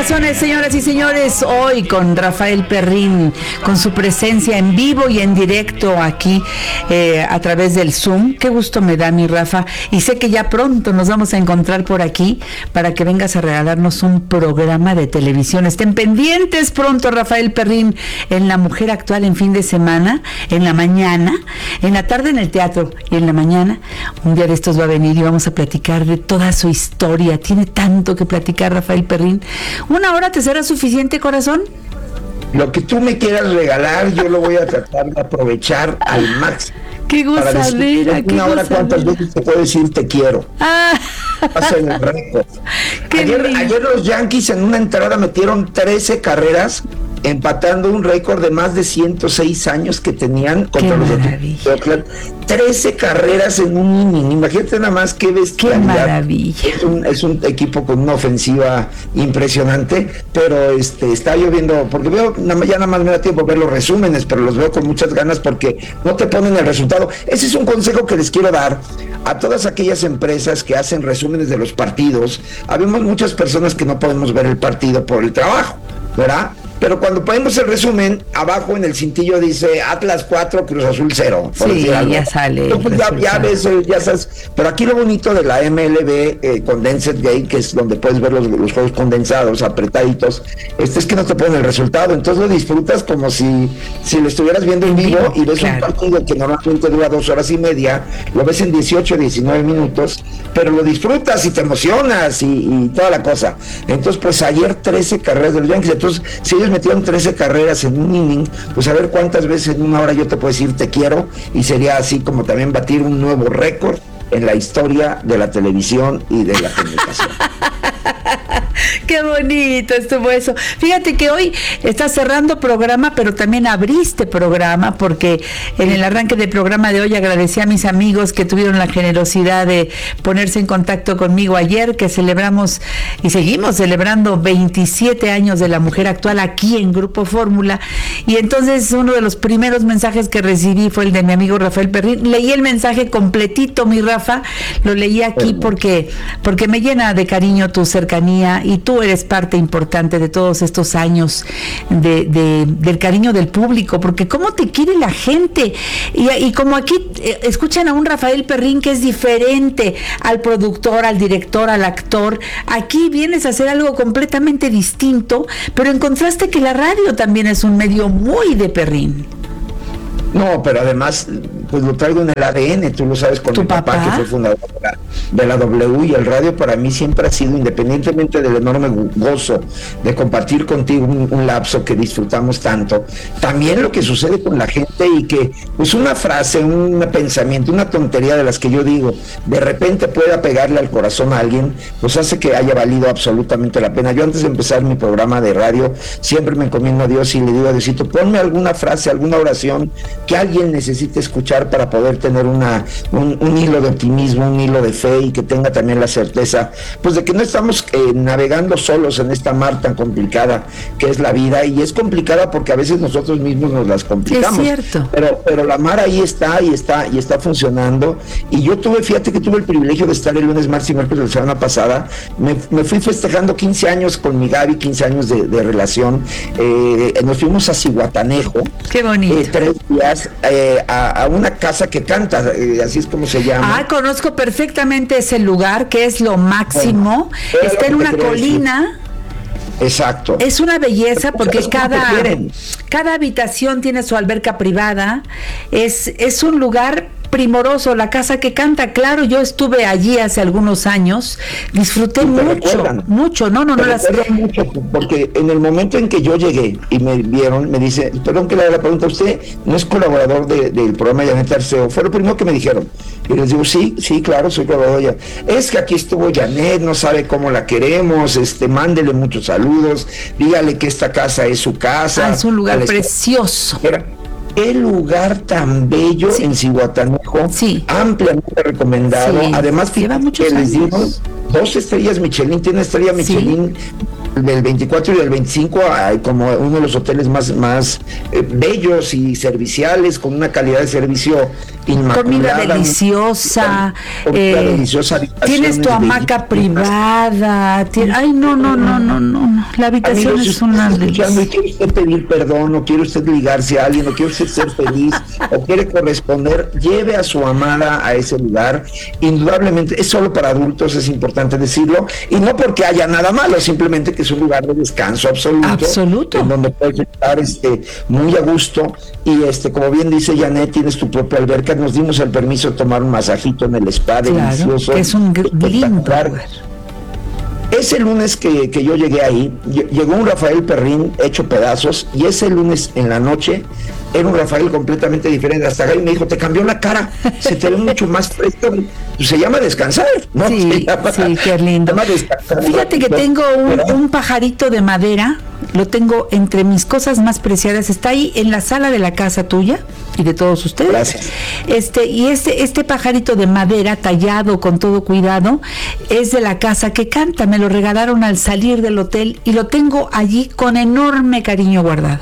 corazones, señoras y señores, hoy con Rafael Perrín, con su presencia en vivo y en directo aquí a través del Zoom. Qué gusto me da, mi Rafa, y sé que ya pronto nos vamos a encontrar por aquí para que vengas a regalarnos un programa de televisión. Estén pendientes pronto, Rafael Perrín, en La Mujer Actual en fin de semana, en la mañana, en la tarde en el teatro y en la mañana. Un día de estos va a venir y vamos a platicar de toda su historia. Tiene tanto que platicar, Rafael Perrín. ¿Una hora te será suficiente, corazón? Lo que tú me quieras regalar, yo lo voy a tratar de aprovechar al máximo. ¡Qué gozadera! Una hora, ¿cuántas veces te puedo decir te quiero? Pasa en el récord. Ayer los Yankees en una entrada metieron 13 carreras, empatando un récord de más de 106 años que tenían contra los de Oakland. 13 carreras en un inning. Imagínate nada más qué bestialidad. ¡Qué maravilla! Es un equipo con una ofensiva impresionante, pero está lloviendo, porque veo, ya nada más me da tiempo ver los resúmenes, pero los veo con muchas ganas porque no te ponen el resultado. Ese es un consejo que les quiero dar a todas aquellas empresas que hacen resúmenes de los partidos. Habemos muchas personas que no podemos ver el partido por el trabajo, ¿verdad? Pero cuando ponemos el resumen, abajo en el cintillo dice Atlas 4, Cruz Azul 0. Sí, ya sale. Entonces, ya ves, ya sabes. Pero aquí lo bonito de la MLB Condensed Game, que es donde puedes ver los juegos condensados, apretaditos, es que no te ponen el resultado. Entonces lo disfrutas como si lo estuvieras viendo en vivo y ves un partido que normalmente dura 2 horas y media, lo ves en 18, 19 minutos, pero lo disfrutas y te emocionas y toda la cosa. Entonces, pues ayer 13 carreras de los Yankees. Entonces, si ellos metieron 13 carreras en un inning, pues a ver cuántas veces en una hora yo te puedo decir te quiero, y sería así como también batir un nuevo récord en la historia de la televisión y de la comunicación. Qué bonito estuvo eso. Fíjate que hoy estás cerrando programa, pero también abriste programa, porque en el arranque del programa de hoy agradecí a mis amigos que tuvieron la generosidad de ponerse en contacto conmigo ayer, que celebramos y seguimos celebrando 27 años de La Mujer Actual aquí en Grupo Fórmula. Y entonces uno de los primeros mensajes que recibí fue el de mi amigo Rafael Perrín. Leí el mensaje completito, mi Rafa, lo leí aquí porque me llena de cariño tu cercanía, y tú eres parte importante de todos estos años del cariño del público, porque cómo te quiere la gente, y como aquí escuchan a un Rafael Perrín que es diferente al productor, al director, al actor. Aquí vienes a hacer algo completamente distinto, pero encontraste que la radio también es un medio muy de Perrín. No, pero además, pues lo traigo en el ADN, tú lo sabes, con mi papá, que fue fundador de la W, y el radio para mí siempre ha sido, independientemente del enorme gozo de compartir contigo un lapso que disfrutamos tanto, también lo que sucede con la gente, y que pues una frase, un pensamiento, una tontería de las que yo digo, de repente pueda pegarle al corazón a alguien, pues hace que haya valido absolutamente la pena. Yo antes de empezar mi programa de radio, siempre me encomiendo a Dios y le digo a Diosito, ponme alguna frase, alguna oración que alguien necesite escuchar para poder tener un hilo de optimismo, un hilo de fe, y que tenga también la certeza pues de que no estamos navegando solos en esta mar tan complicada que es la vida. Y es complicada porque a veces nosotros mismos nos las complicamos. Es cierto. Pero la mar ahí está y está funcionando. Y yo fíjate que tuve el privilegio de estar el lunes, martes y miércoles de la semana pasada. Me fui festejando 15 años con mi Gaby, 15 años de relación. Nos fuimos a Zihuatanejo. Qué bonito. 3 días a una casa que canta, así es como se llama. Conozco perfectamente ese lugar, que es lo máximo. Bueno, está en una colina. Exacto. Es una belleza porque cada habitación tiene su alberca privada. Es un lugar primoroso, la casa que canta. Claro, yo estuve allí hace algunos años, disfruté mucho. No mucho, porque en el momento en que yo llegué y me vieron, me dice, perdón que le haga la pregunta, ¿usted no es colaborador del programa Janet Arceo? Fue lo primero que me dijeron. Y les digo, sí, claro, soy colaborador ya. Es que aquí estuvo Janet, no sabe cómo la queremos, mándele muchos saludos, dígale que esta casa es su casa. Es un lugar precioso. Qué lugar tan bello, sí. En Zihuatanejo, sí. Ampliamente recomendado. Sí. Además, fíjate que les dimos 2 estrellas Michelin, tiene estrella Michelin, del 24 y del 25 hay como uno de los hoteles más bellos y serviciales, con una calidad de servicio inmaculada. Comida deliciosa. Comida deliciosa. Tienes tu hamaca privada. Ay, no. La habitación Amigos, es una delicia. ¿Quiere usted pedir perdón, o quiere usted ligarse a alguien, o quiere usted ser feliz, o quiere corresponder? Lleve a su amada a ese lugar. Indudablemente es solo para adultos, es importante decirlo, y no porque haya nada malo, simplemente que es un lugar de descanso absoluto, en donde puedes estar muy a gusto, y como bien dice Janet, tienes tu propia alberca. Nos dimos el permiso de tomar un masajito en el spa, delicioso. Es un lindo lugar. Ese lunes que yo llegué ahí, llegó un Rafael Perrín hecho pedazos, y ese lunes en la noche era un Rafael completamente diferente. Hasta Gaby me dijo, te cambió la cara, se te ve mucho más fresco. Se llama descansar, ¿no? Sí, qué lindo. Fíjate que tengo un pajarito de madera, lo tengo entre mis cosas más preciadas, está ahí en la sala de la casa tuya y de todos ustedes. Gracias. Y este pajarito de madera tallado con todo cuidado es de la casa que canta, me lo regalaron al salir del hotel y lo tengo allí con enorme cariño guardado.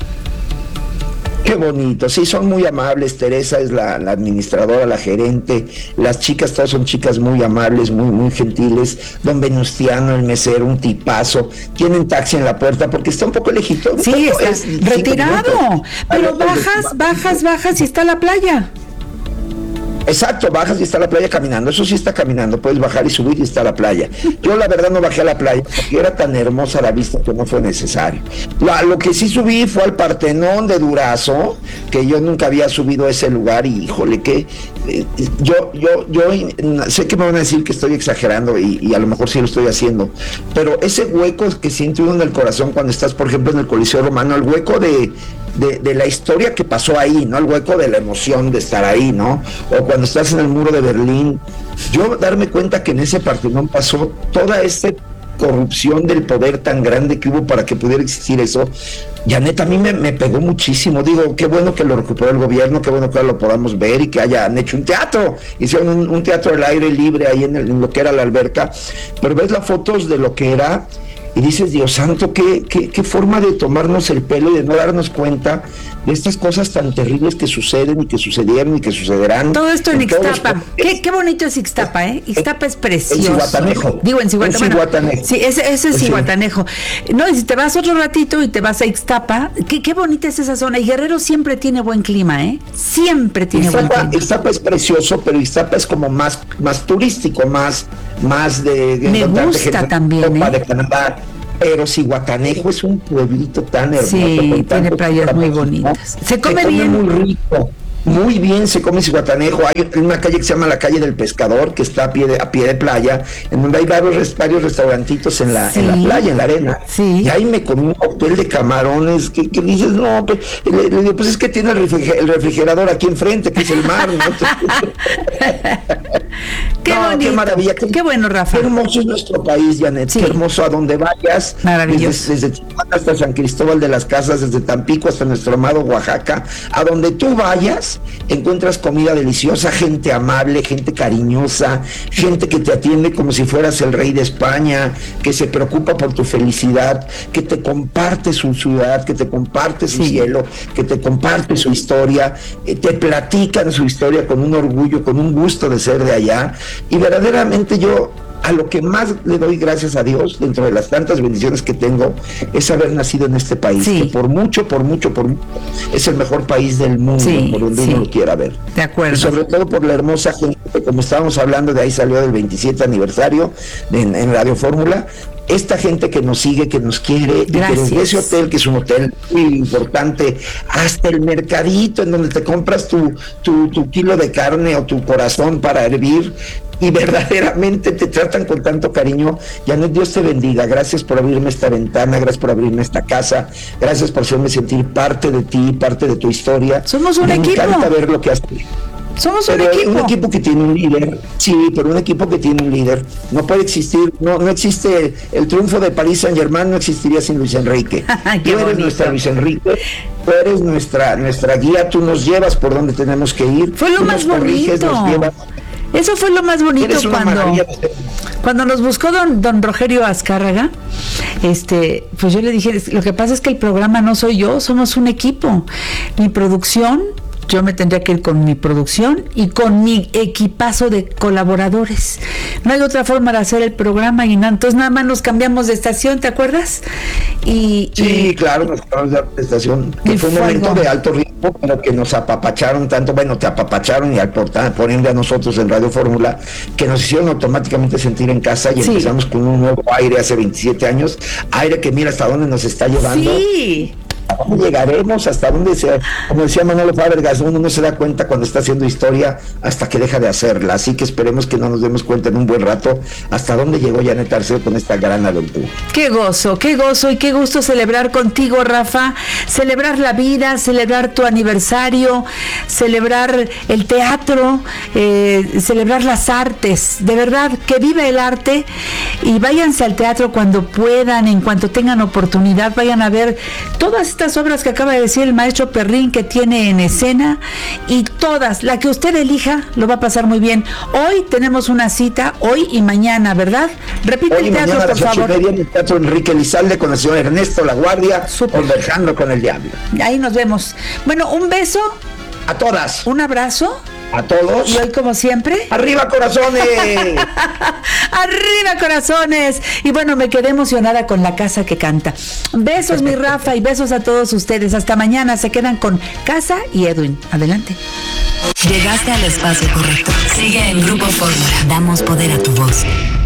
Qué bonito, sí, son muy amables. Teresa es la administradora, la gerente, las chicas, todas son chicas muy amables, muy gentiles. Don Venustiano, el mesero, un tipazo. Tienen taxi en la puerta porque está un poco lejito. Sí, está retirado, pero bajas y está la playa. Exacto, bajas y está la playa caminando. Eso sí está caminando, puedes bajar y subir y está la playa. Yo la verdad no bajé a la playa porque era tan hermosa la vista que no fue necesario. Lo que sí subí fue al Partenón de Durazo, que yo nunca había subido a ese lugar, y híjole, que yo sé que me van a decir que estoy exagerando, y a lo mejor sí lo estoy haciendo, pero ese hueco que siente uno en el corazón cuando estás, por ejemplo, en el Coliseo Romano, el hueco de la historia que pasó ahí, ¿no? El hueco de la emoción de estar ahí, ¿no? O cuando estás en el muro de Berlín, yo darme cuenta que en ese Partenón pasó toda esta corrupción del poder tan grande que hubo para que pudiera existir eso. Janet, a mí me pegó muchísimo. Digo, qué bueno que lo recuperó el gobierno, qué bueno que ahora lo podamos ver y que hayan hecho un teatro. Hicieron un teatro al aire libre ahí en lo que era la alberca, pero ves las fotos de lo que era y dices, Dios santo, qué forma de tomarnos el pelo y de no darnos cuenta de estas cosas tan terribles que suceden y que sucedieron y que sucederán. Todo esto en Ixtapa. Qué bonito es Ixtapa, ¿eh? Ixtapa es precioso. En Zihuatanejo. Digo, en Zihuatanejo. Sí, ese es Zihuatanejo. No, y si te vas otro ratito y te vas a Ixtapa, qué bonita es esa zona. Y Guerrero siempre tiene buen clima, ¿eh? Siempre tiene buen clima. Ixtapa es precioso, pero Ixtapa es como más turístico, más de me gusta también, de Canadá. Pero Zihuatanejo es un pueblito tan hermoso. Sí, tiene playas muy bonitas. Se come bien. Muy rico. Muy bien se come Zihuatanejo. Hay una calle que se llama la calle del Pescador, que está a pie de playa, en donde hay varios restaurantitos en la playa, en la arena. Sí. Y ahí me comí un cóctel de camarones que dices, no, pues, le digo, pues es que tiene el refrigerador aquí enfrente, que es el mar, ¿no? Qué bonito. Qué maravilla. Qué bueno, Rafa. Qué hermoso es nuestro país, Janet. Sí. Qué hermoso a donde vayas. Maravilloso. Desde Tijuana hasta San Cristóbal de las Casas, desde Tampico hasta nuestro amado Oaxaca. A donde tú vayas, encuentras comida deliciosa, gente amable, gente cariñosa, gente que te atiende como si fueras el rey de España, que se preocupa por tu felicidad, que te comparte su ciudad, que te comparte su cielo, que te comparte su historia, te platican su historia con un orgullo, con un gusto de ser de allá. Y verdaderamente yo a lo que más le doy gracias a Dios, dentro de las tantas bendiciones que tengo, es haber nacido en este país, que por mucho, es el mejor país del mundo, por donde uno lo quiera ver. De acuerdo. Y sobre todo por la hermosa gente, como estábamos hablando, de ahí salió del 27 aniversario en Radio Fórmula, esta gente que nos sigue, que nos quiere, y que desde ese hotel, que es un hotel muy importante, hasta el mercadito en donde te compras tu kilo de carne o tu corazón para hervir, y verdaderamente te tratan con tanto cariño. Janet, Dios te bendiga. Gracias por abrirme esta ventana, gracias por abrirme esta casa, gracias por hacerme sentir parte de ti, parte de tu historia. Somos un equipo. Me encanta ver lo que haces. Somos un equipo que tiene un líder, sí, pero un equipo que tiene un líder no puede existir, no existe el triunfo de Paris Saint-Germain, no existiría sin Luis Enrique. Tú eres nuestra Luis Enrique, tú eres nuestra guía, tú nos llevas por donde tenemos que ir. Fue lo más bonito. Eso fue lo más bonito cuando nos buscó don Rogelio Azcárraga pues yo le dije, lo que pasa es que el programa no soy yo, somos un equipo. Mi producción, yo me tendría que ir con mi producción y con mi equipazo de colaboradores. No hay otra forma de hacer el programa, y entonces nada más nos cambiamos de estación, ¿te acuerdas? Sí, claro, nos cambiamos de estación. Que fue un momento de alto ritmo, pero que nos apapacharon tanto, bueno, te apapacharon y al ponerle a nosotros en Radio Fórmula, que nos hicieron automáticamente sentir en casa y empezamos con un nuevo aire hace 27 años, aire que mira hasta dónde nos está llevando. Sí. ¿A dónde llegaremos? ¿Hasta dónde como decía Manolo Fábregas, uno no se da cuenta cuando está haciendo historia hasta que deja de hacerla? Así que esperemos que no nos demos cuenta en un buen rato hasta dónde llegó Janet Arceo con esta gran aventura. Qué gozo y qué gusto celebrar contigo, Rafa, celebrar la vida, celebrar tu aniversario, celebrar el teatro, celebrar las artes. De verdad, que viva el arte, y váyanse al teatro cuando puedan, en cuanto tengan oportunidad, vayan a ver todas estas obras que acaba de decir el maestro Perrín que tiene en escena, y todas, la que usted elija, lo va a pasar muy bien. Hoy tenemos una cita, hoy y mañana, ¿verdad? Repite hoy el teatro, mañana, por favor. Hoy en el Teatro Enrique Lizalde con el señor Ernesto La Guardia, conversando con el diablo. Ahí nos vemos. Bueno, un beso. A todas. Un abrazo. A todos. Y hoy, como siempre, ¡arriba, corazones! ¡Arriba, corazones! Y bueno, me quedé emocionada con la casa que canta. Besos, mi Rafa, y besos a todos ustedes. Hasta mañana. Se quedan con Casa y Edwin. Adelante. Llegaste al espacio correcto. Sigue en Grupo Fórmula. Damos poder a tu voz.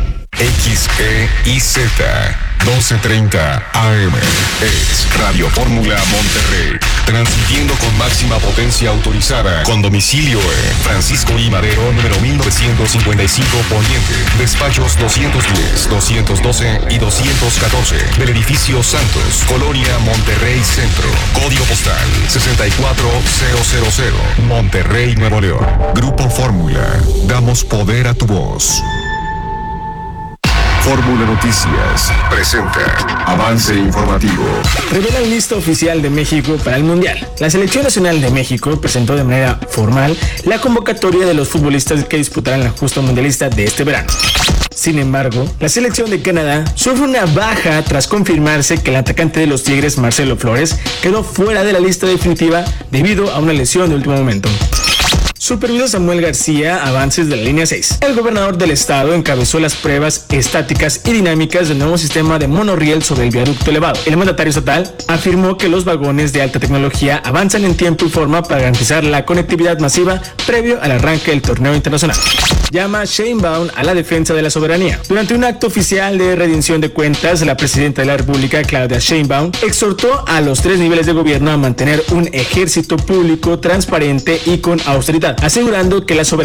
XEIZ 1230 AM es Radio Fórmula Monterrey, transmitiendo con máxima potencia autorizada, con domicilio en Francisco I. Madero, número 1955 Poniente, despachos 210, 212 y 214 del edificio Santos, Colonia Monterrey Centro, código postal 64000, Monterrey, Nuevo León. Grupo Fórmula, damos poder a tu voz. Fórmula Noticias presenta Avance Informativo. Revelan lista oficial de México para el Mundial. La Selección Nacional de México presentó de manera formal la convocatoria de los futbolistas que disputarán la justa mundialista de este verano. Sin embargo, la selección de Canadá sufre una baja tras confirmarse que el atacante de los Tigres, Marcelo Flores, quedó fuera de la lista definitiva debido a una lesión de último momento. Supervisó Samuel García avances de la línea 6. El gobernador del estado encabezó las pruebas estáticas y dinámicas del nuevo sistema de monorriel sobre el viaducto elevado. El mandatario estatal afirmó que los vagones de alta tecnología avanzan en tiempo y forma para garantizar la conectividad masiva previo al arranque del torneo internacional. Llama Sheinbaum a la defensa de la soberanía. Durante un acto oficial de rendición de cuentas, la presidenta de la República, Claudia Sheinbaum, exhortó a los 3 niveles de gobierno a mantener un ejército público transparente y con austeridad, asegurando que la soberanía